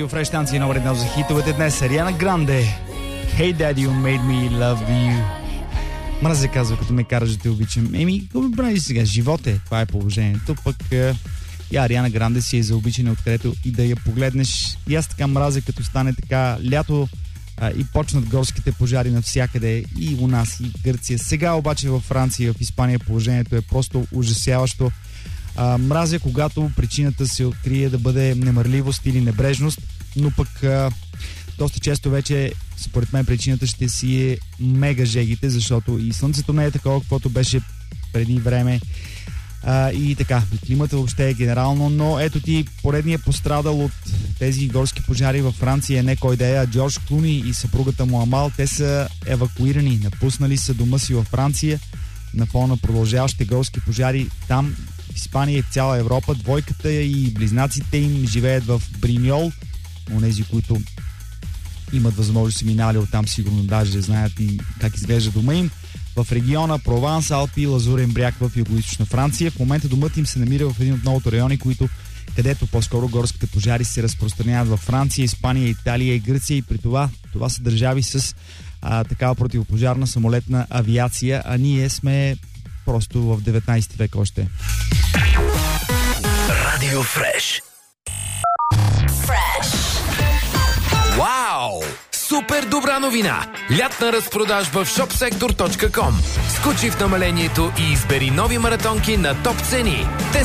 Радио Фреш, станция номер 1 за хитовете днес. Ариана Гранде. Hey Daddy, you made me love you. Мразя казва, като ме караш да те обичам. Какво ми прави сега? Живот е. Това е положението. Пък Ариана Гранде си е за обичане, откъдето и да я погледнеш. И аз така мразя, като стане така лято и почнат горските пожари навсякъде. И у нас, и в Гърция. Сега обаче във Франция и в Испания положението е просто ужасяващо. Мразя, когато причината се открие да бъде немърливост или небрежност, но пък доста често вече, според мен, причината ще си е мега жегите, защото и слънцето не е такова, каквото беше преди време. И така, и климата въобще е генерално, но ето ти поредният пострадал от тези горски пожари във Франция е не кой да е, а Джордж Клуни и съпругата му Амал. Те са евакуирани, напуснали са дома си във Франция на фона на продължаващите горски пожари там. В Испания и в цяла Европа. Двойката и близнаците им живеят в Бриньол. Онези, които имат възможност да минали оттам, сигурно даже знаят и как изглежда дома им. В региона Прованс, Алпи и Лазурен бряг в югоизточна Франция. В момента домът им се намира в един от многото райони, където по-скоро горските пожари се разпространяват във Франция, Испания, Италия и Гърция. И при това са държави с такава противопожарна самолетна авиация, а ние сме просто в 19 век още. Радио Фреш. Вау! Супер добра новина! Лятна разпродажба в shopsektor.com. Скочи в намалението и избери нови маратонки на топ цени.